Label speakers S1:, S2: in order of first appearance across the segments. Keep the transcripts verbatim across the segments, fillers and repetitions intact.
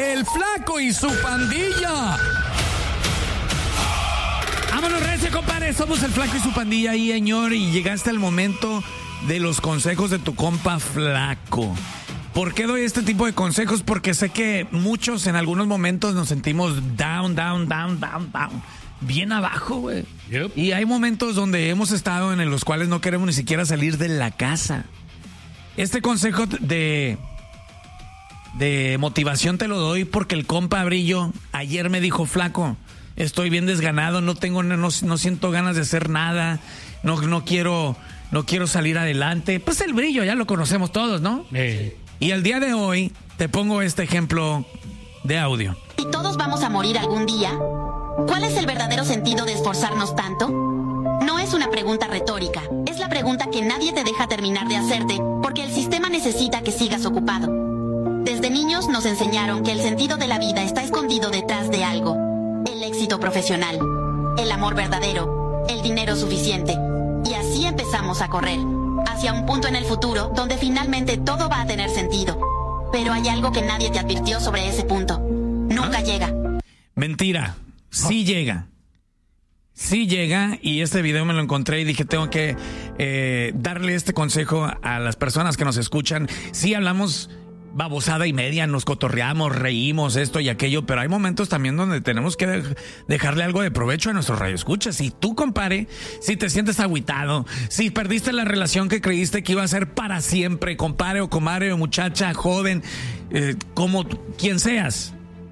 S1: El Flaco y su pandilla. Vámonos, recio, compadre. Somos El Flaco y su pandilla ahí, señor. Y llegaste al momento de los consejos de tu compa Flaco. ¿Por qué doy este tipo de consejos? Porque sé que muchos en algunos momentos nos sentimos down, down, down, down, down. Bien abajo, güey. Yep. Y hay momentos donde hemos estado en los cuales no queremos ni siquiera salir de la casa. Este consejo de, de motivación te lo doy porque el compa Brillo ayer me dijo: Flaco, estoy bien desganado, no tengo, no, no siento ganas de hacer nada, no, no quiero, no quiero salir adelante. Pues el Brillo ya lo conocemos todos, ¿no? Eh. Y el día de hoy te pongo este ejemplo de audio.
S2: Si todos vamos a morir algún día, ¿cuál es el verdadero sentido de esforzarnos tanto? No es una pregunta retórica, es la pregunta que nadie te deja terminar de hacerte porque el sistema necesita que sigas ocupado. Desde niños nos enseñaron que el sentido de la vida está escondido detrás de algo: el éxito profesional, el amor verdadero, el dinero suficiente. Y así empezamos a correr hacia un punto en el futuro donde finalmente todo va a tener sentido. Pero hay algo que nadie te advirtió sobre ese punto. Nunca ¿Ah? llega.
S1: Mentira. Sí oh. llega. Sí llega, y este video me lo encontré y dije, tengo que eh, darle este consejo a las personas que nos escuchan. Sí hablamos babosada y media, nos cotorreamos, reímos, esto y aquello, pero hay momentos también donde tenemos que de- dejarle algo de provecho a nuestros radioescuchas. Si tú, compare, si te sientes agüitado, si perdiste la relación que creíste que iba a ser para siempre, compare o comadre o muchacha, joven, eh, como quien seas,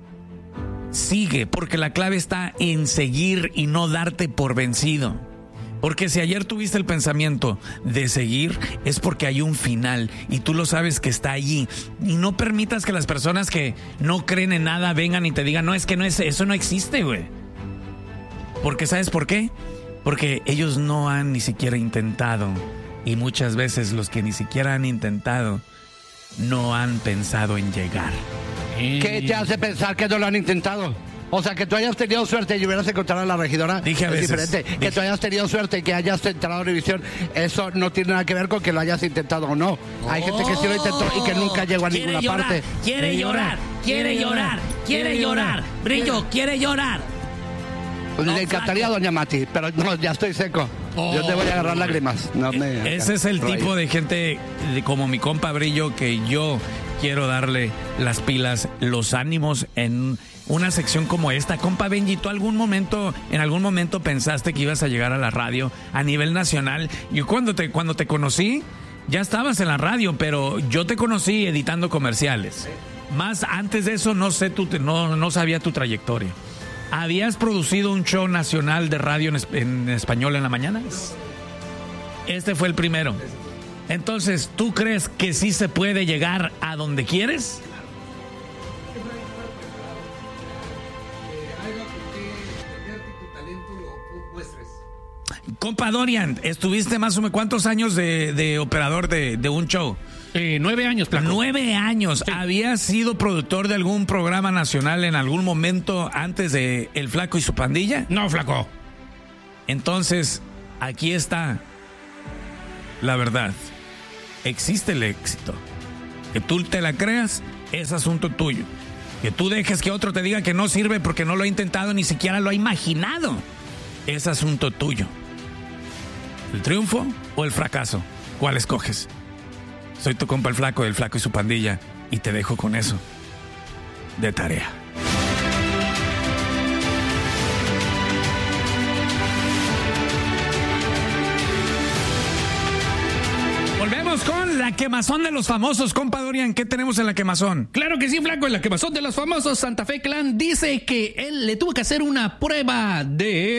S1: sigue, porque la clave está en seguir y no darte por vencido. Porque si ayer tuviste el pensamiento de seguir, es porque hay un final y tú lo sabes que está allí. Y no permitas que las personas que no creen en nada vengan y te digan, no, es que no es, eso no existe, güey. Porque ¿sabes por qué? Porque ellos no han ni siquiera intentado. Y muchas veces los que ni siquiera han intentado no han pensado en llegar.
S3: ¿Qué te hace pensar que no lo han intentado? O sea, que tú hayas tenido suerte y hubieras encontrado a la regidora.
S1: Dije a
S3: es
S1: veces.
S3: diferente.
S1: Dije.
S3: Que tú hayas tenido suerte y que hayas entrado a Univisión, eso no tiene nada que ver con que lo hayas intentado o no. Oh. Hay gente que sí lo intentó y que nunca llegó a
S1: quiere
S3: ninguna
S1: llorar,
S3: parte.
S1: Quiere llorar, quiere llorar, quiere llorar. Brillo, quiere llorar.
S3: Pues
S1: No,
S3: le encantaría a doña Mati, pero no, ya estoy seco.
S1: Oh.
S3: Yo te voy a agarrar lágrimas. No me,
S1: Ese es el
S3: Ray.
S1: tipo de gente de, como mi compa Brillo, que yo quiero darle las pilas, los ánimos en una sección como esta. Compa Benji, ¿tú algún momento, en algún momento pensaste que ibas a llegar a la radio a nivel nacional? Yo cuando te, cuando te conocí, ya estabas en la radio, pero yo te conocí editando comerciales. Más antes de eso, no sé, tu, no, no sabía tu trayectoria. ¿Habías producido un show nacional de radio en, en español en la mañana? Este fue el primero. Entonces, ¿tú crees que sí se puede llegar a donde quieres? Compa Dorian, ¿estuviste más o menos cuántos años de, de operador de, de un show?
S4: Eh, nueve años, Flaco.
S1: Nueve años. Sí. ¿Habías sido productor de algún programa nacional en algún momento antes de El Flaco y su pandilla?
S4: No, Flaco.
S1: Entonces, aquí está la verdad. Existe el éxito. Que tú te la creas es asunto tuyo. Que tú dejes que otro te diga que no sirve porque no lo ha intentado, ni siquiera lo ha imaginado, es asunto tuyo. ¿El triunfo o el fracaso? ¿Cuál escoges? Soy tu compa el Flaco, el Flaco y su pandilla, y te dejo con eso de tarea. Volvemos con la quemazón de los famosos. Compa Dorian, ¿qué tenemos en la quemazón?
S4: Claro que sí, Flaco, en la quemazón de los famosos. Santa Fe Clan dice que él le tuvo que hacer una prueba de...